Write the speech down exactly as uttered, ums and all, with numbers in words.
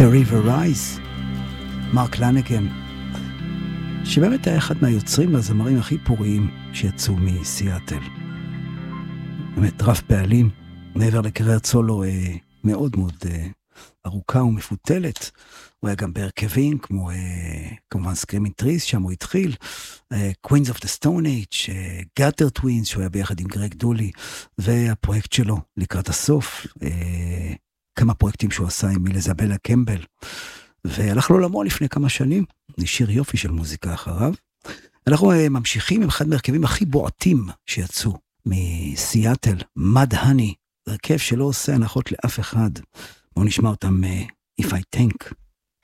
The River Rise, מרק לנגן, שבאמת היה אחד מהיוצרים והזמרים הכי פוריים שיצאו מסיאטל. באמת רב פעלים, מעבר לקריירת סולו אה, מאוד מאוד אה, ארוכה ומפותלת. הוא היה גם בהרכבים, כמו אה, כמובן סקרימינג טריז, שם הוא התחיל, אה, Queens of the Stone Age, אה, Gutter Twins, שהוא היה ביחד עם גרג דולי, והפרויקט שלו לקראת הסוף, אה, כמה פרויקטים שהוא עשה עם אליזבלה קמבל, והלך לעולמו לפני כמה שנים, נשאיר יופי של מוזיקה אחריו. אנחנו אה, ממשיכים עם אחד מהרכבים הכי בועטים שיצאו מסיאטל, מד הני, הרכב שלא עושה הנחות לאף אחד. בואו נשמע אותם, uh, If I Think.